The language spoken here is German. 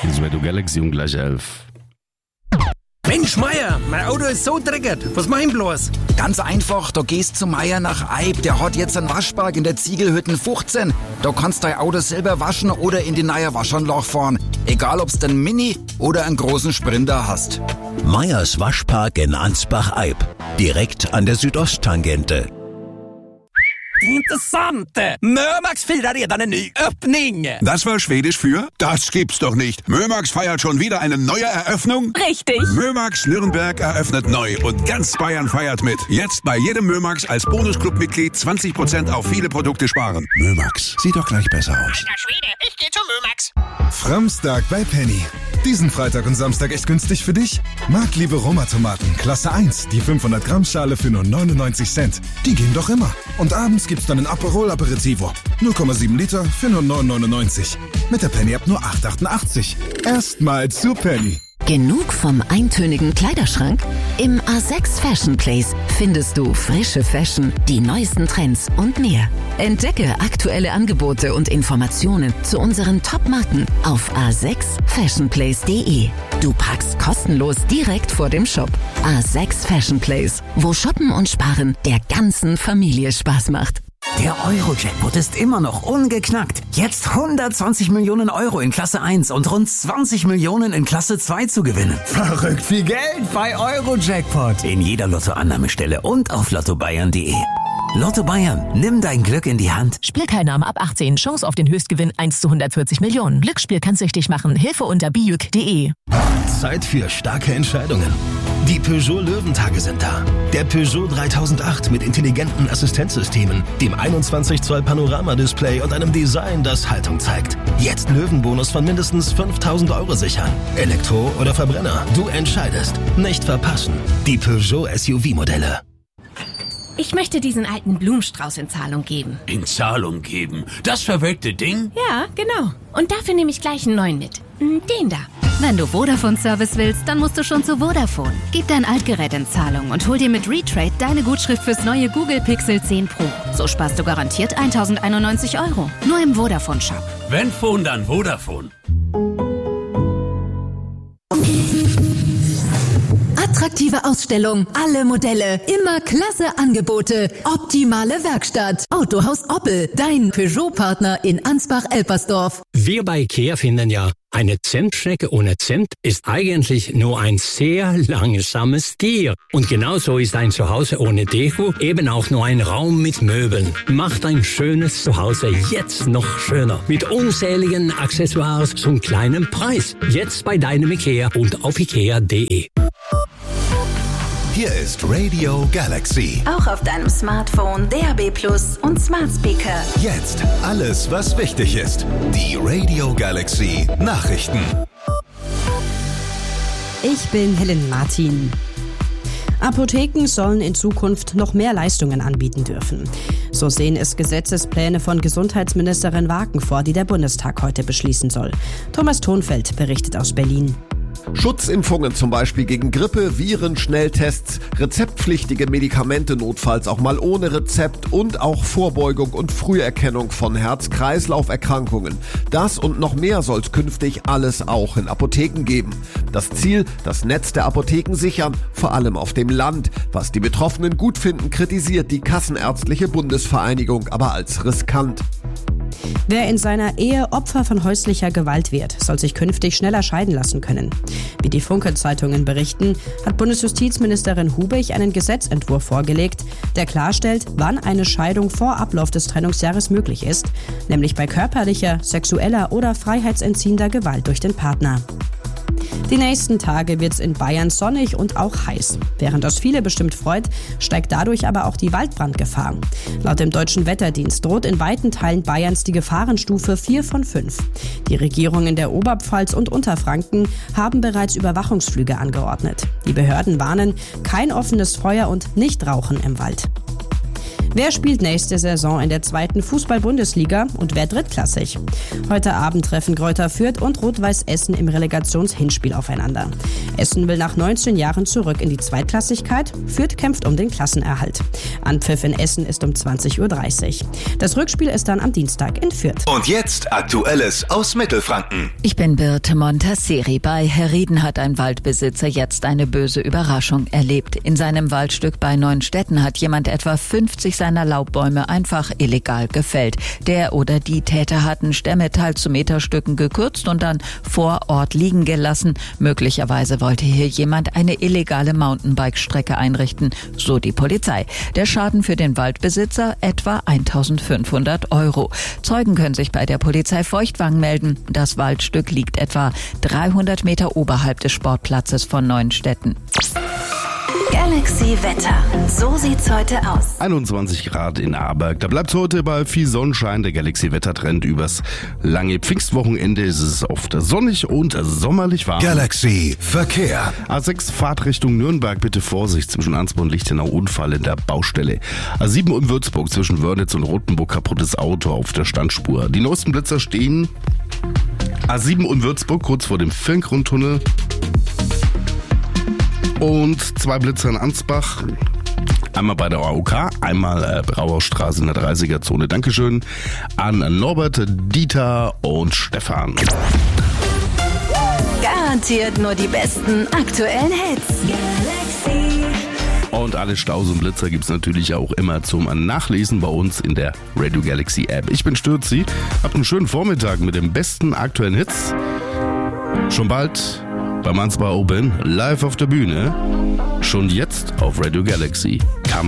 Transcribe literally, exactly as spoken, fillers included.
Das Radio Galaxy um gleich elf. Mensch, Meier, mein Auto ist so dreckig. Was mach ich bloß? Ganz einfach, da gehst zu Meier nach Eib. Der hat jetzt einen Waschpark in der Ziegelhütten fünfzehn. Da kannst du dein Auto selber waschen oder in die neue Waschanlage fahren. Egal, ob's den Mini oder einen großen Sprinter hast. Meyers Waschpark in Ansbach-Eib. Direkt an der Südosttangente. Interessante! Mörmax feiert redan en ny öppning! Das war Schwedisch für? Das gibt's doch nicht. Mörmax feiert schon wieder eine neue Eröffnung? Richtig! Mörmax Nürnberg eröffnet neu und ganz Bayern feiert mit. Jetzt bei jedem Mörmax als Bonusclub-Mitglied zwanzig Prozent auf viele Produkte sparen. Mörmax, sieht doch gleich besser aus. Alter Schwede, ich geh zum Mörmax. Framstag bei Penny. Diesen Freitag und Samstag echt günstig für dich? Marktliebe Roma-Tomaten, Klasse eins, die fünfhundert Gramm Schale für nur neunundneunzig Cent. Die gehen doch immer. Und abends gibt's dann ein Aperol Aperitivo. null Komma sieben Liter für nur neun neunundneunzig. Mit der Penny ab nur acht achtundachtzig. Erstmal zu Penny. Genug vom eintönigen Kleiderschrank? Im A sechs Fashion Place findest du frische Fashion, die neuesten Trends und mehr. Entdecke aktuelle Angebote und Informationen zu unseren Top-Marken auf a sechs fashion place punkt de. Du packst kostenlos direkt vor dem Shop. A sechs Fashion Place, wo Shoppen und Sparen der ganzen Familie Spaß macht. Der Euro-Jackpot ist immer noch ungeknackt. Jetzt hundertzwanzig Millionen Euro in Klasse eins und rund zwanzig Millionen in Klasse zwei zu gewinnen. Verrückt viel Geld bei Euro-Jackpot. In jeder Lottoannahmestelle und auf lotto bayern punkt de. Lotto Bayern, nimm dein Glück in die Hand. Spielteilnahme ab achtzehn, Chance auf den Höchstgewinn eins zu hundertvierzig Millionen. Glücksspiel kann süchtig machen. Hilfe unter bijuk punkt de. Zeit für starke Entscheidungen. Die Peugeot Löwentage sind da. Der Peugeot dreitausendacht mit intelligenten Assistenzsystemen, dem einundzwanzig Zoll Panoramadisplay und einem Design, das Haltung zeigt. Jetzt Löwenbonus von mindestens fünftausend Euro sichern. Elektro oder Verbrenner, du entscheidest. Nicht verpassen. Die Peugeot S U V-Modelle. Ich möchte diesen alten Blumenstrauß in Zahlung geben. In Zahlung geben? Das verwelkte Ding? Ja, genau. Und dafür nehme ich gleich einen neuen mit. Den da. Wenn du Vodafone-Service willst, dann musst du schon zu Vodafone. Gib dein Altgerät in Zahlung und hol dir mit Retrade deine Gutschrift fürs neue Google Pixel zehn Pro. So sparst du garantiert tausendeinundneunzig Euro. Nur im Vodafone-Shop. Wenn Phone, dann Vodafone. Attraktive Ausstellung, alle Modelle, immer klasse Angebote, optimale Werkstatt. Autohaus Oppel, dein Peugeot-Partner in Ansbach-Elpersdorf. Wir bei IKEA finden ja, eine Zentstrecke ohne Cent ist eigentlich nur ein sehr langsames Tier. Und genauso ist ein Zuhause ohne Deko eben auch nur ein Raum mit Möbeln. Macht ein schönes Zuhause jetzt noch schöner. Mit unzähligen Accessoires zum kleinen Preis. Jetzt bei deinem IKEA und auf ikea punkt de. Hier ist Radio Galaxy. Auch auf deinem Smartphone, D A B Plus und Smart Speaker. Jetzt alles, was wichtig ist. Die Radio Galaxy Nachrichten. Ich bin Helen Martin. Apotheken sollen in Zukunft noch mehr Leistungen anbieten dürfen. So sehen es Gesetzespläne von Gesundheitsministerin Waken vor, die der Bundestag heute beschließen soll. Thomas Thonfeld berichtet aus Berlin. Schutzimpfungen zum Beispiel gegen Grippe, Viren, Schnelltests, rezeptpflichtige Medikamente notfalls auch mal ohne Rezept und auch Vorbeugung und Früherkennung von Herz-Kreislauf-Erkrankungen. Das und noch mehr soll es künftig alles auch in Apotheken geben. Das Ziel, das Netz der Apotheken sichern, vor allem auf dem Land. Was die Betroffenen gut finden, kritisiert die Kassenärztliche Bundesvereinigung aber als riskant. Wer in seiner Ehe Opfer von häuslicher Gewalt wird, soll sich künftig schneller scheiden lassen können. Wie die Funke-Zeitungen berichten, hat Bundesjustizministerin Hubich einen Gesetzentwurf vorgelegt, der klarstellt, wann eine Scheidung vor Ablauf des Trennungsjahres möglich ist, nämlich bei körperlicher, sexueller oder freiheitsentziehender Gewalt durch den Partner. Die nächsten Tage wird es in Bayern sonnig und auch heiß. Während das viele bestimmt freut, steigt dadurch aber auch die Waldbrandgefahr. Laut dem Deutschen Wetterdienst droht in weiten Teilen Bayerns die Gefahrenstufe vier von fünf. Die Regierungen der Oberpfalz und Unterfranken haben bereits Überwachungsflüge angeordnet. Die Behörden warnen, kein offenes Feuer und nicht Rauchen im Wald. Wer spielt nächste Saison in der zweiten Fußball-Bundesliga und wer drittklassig? Heute Abend treffen Greuther Fürth und Rot-Weiß Essen im Relegationshinspiel aufeinander. Essen will nach neunzehn Jahren zurück in die Zweitklassigkeit. Fürth kämpft um den Klassenerhalt. Anpfiff in Essen ist um zwanzig Uhr dreißig. Das Rückspiel ist dann am Dienstag in Fürth. Und jetzt Aktuelles aus Mittelfranken. Ich bin Birte Montasseri. Bei Herrieden hat ein Waldbesitzer jetzt eine böse Überraschung erlebt. In seinem Waldstück bei Neunstetten hat jemand etwa fünfzig seiner Laubbäume einfach illegal gefällt. Der oder die Täter hatten Stämme teils zu Meterstücken gekürzt und dann vor Ort liegen gelassen. Möglicherweise wollte hier jemand eine illegale Mountainbike-Strecke einrichten, so die Polizei. Der Schaden für den Waldbesitzer etwa eintausendfünfhundert Euro. Zeugen können sich bei der Polizei Feuchtwang melden. Das Waldstück liegt etwa dreihundert Meter oberhalb des Sportplatzes von Neunstetten. Galaxy Wetter. So sieht's heute aus. einundzwanzig Grad in Aarberg. Da bleibt heute bei viel Sonnenschein. Der Galaxy Wettertrend übers lange Pfingstwochenende ist es oft sonnig und sommerlich warm. Galaxy Verkehr. A sechs Fahrtrichtung Nürnberg, bitte Vorsicht zwischen Ansbach und Lichtenau, Unfall in der Baustelle. A sieben in Würzburg zwischen Wörnitz und Rothenburg, kaputtes Auto auf der Standspur. Die neuesten Blitzer stehen A sieben in Würzburg kurz vor dem Filmgrundtunnel. Und zwei Blitzer in Ansbach, einmal bei der A O K, einmal äh, Brauerstraße in der dreißiger-Zone. Dankeschön an Norbert, Dieter und Stefan. Garantiert nur die besten aktuellen Hits. Galaxy. Und alle Staus und Blitzer gibt's natürlich auch immer zum Nachlesen bei uns in der Radio Galaxy App. Ich bin Stürzi, habt einen schönen Vormittag mit den besten aktuellen Hits. Schon bald beim Ansbach Open live auf der Bühne. Schon jetzt auf Radio Galaxy.